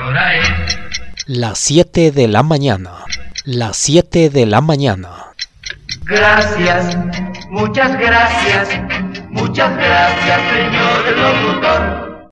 hora es las 7 de la mañana. Las 7 de la mañana. Gracias, muchas gracias, señor locutor.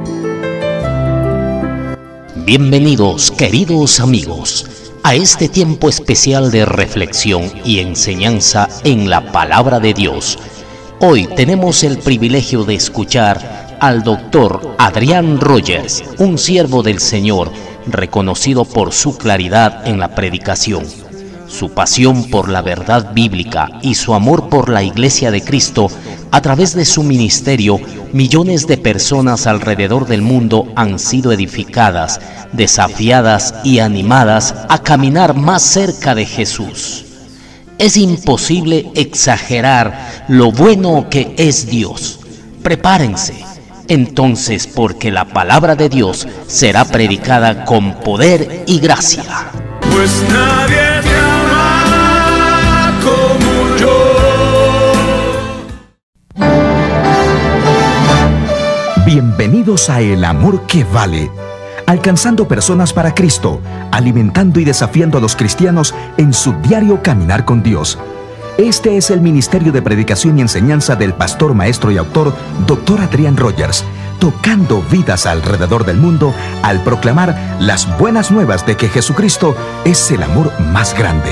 Bienvenidos, queridos amigos, a este tiempo especial de reflexión y enseñanza en la Palabra de Dios. Hoy tenemos el privilegio de escuchar al doctor Adrián Rogers, un siervo del Señor, reconocido por su claridad en la predicación, su pasión por la verdad bíblica y su amor por la Iglesia de Cristo. A través de su ministerio, millones de personas alrededor del mundo han sido edificadas, desafiadas y animadas a caminar más cerca de Jesús. Es imposible exagerar lo bueno que es Dios. Prepárense, entonces, porque la palabra de Dios será predicada con poder y gracia. Pues nadie te ama como yo. Bienvenidos a El Amor que Vale, alcanzando personas para Cristo, alimentando y desafiando a los cristianos en su diario caminar con Dios. Este es el ministerio de predicación y enseñanza del pastor, maestro y autor, Dr. Adrián Rogers, tocando vidas alrededor del mundo al proclamar las buenas nuevas de que Jesucristo es el amor más grande.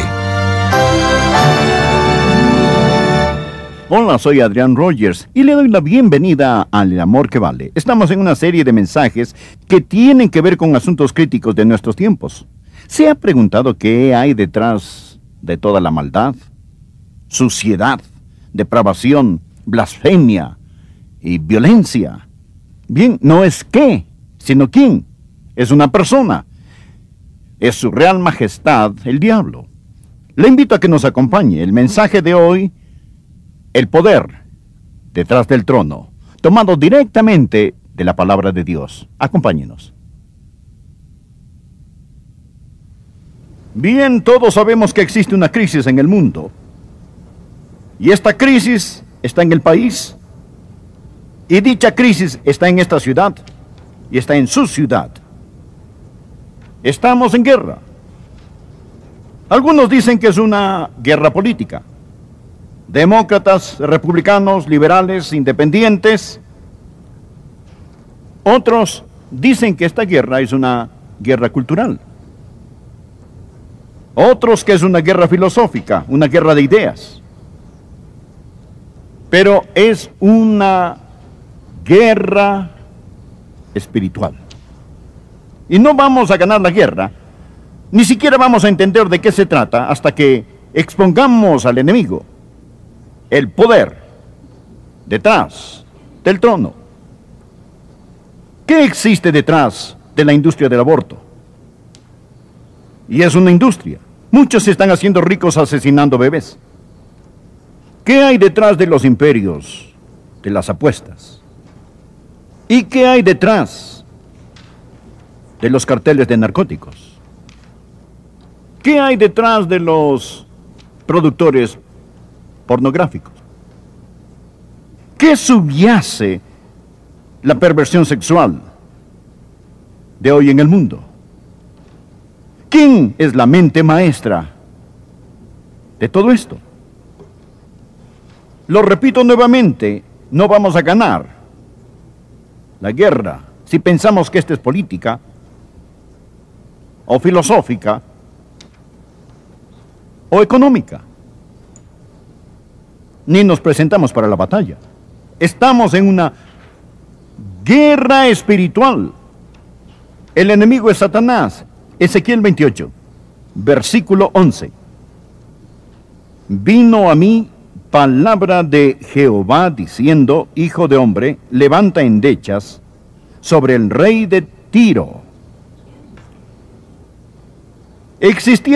Hola, soy Adrián Rogers y le doy la bienvenida al El Amor que Vale. Estamos en una serie de mensajes que tienen que ver con asuntos críticos de nuestros tiempos. ¿Se ha preguntado qué hay detrás de toda la maldad, suciedad, depravación, blasfemia y violencia? Bien, no es qué, sino quién. Es una persona. Es su real majestad, el diablo. Le invito a que nos acompañe. El mensaje de hoy: el poder detrás del trono, tomado directamente de la palabra de Dios. Acompáñenos. Bien, todos sabemos que existe una crisis en el mundo. Y esta crisis está en el país. Y dicha crisis está en esta ciudad. Y está en su ciudad. Estamos en guerra. Algunos dicen que es una guerra política. Demócratas, republicanos, liberales, independientes. Otros dicen que esta guerra es una guerra cultural. Otros que es una guerra filosófica, una guerra de ideas. Pero es una guerra espiritual. Y no vamos a ganar la guerra, ni siquiera vamos a entender de qué se trata hasta que expongamos al enemigo el poder detrás del trono. ¿Qué existe detrás de la industria del aborto? Y es una industria. Muchos se están haciendo ricos asesinando bebés. ¿Qué hay detrás de los imperios de las apuestas? ¿Y qué hay detrás de los carteles de narcóticos? ¿Qué hay detrás de los productores pornográficos? ¿Qué subyace la perversión sexual de hoy en el mundo? ¿Quién es la mente maestra de todo esto? Lo repito nuevamente, no vamos a ganar la guerra si pensamos que esta es política o filosófica o económica. Ni nos presentamos para la batalla. Estamos en una guerra espiritual. El enemigo es Satanás. Ezequiel 28, versículo 11. Vino a mí palabra de Jehová diciendo: Hijo de hombre, levanta endechas sobre el rey de Tiro. Existía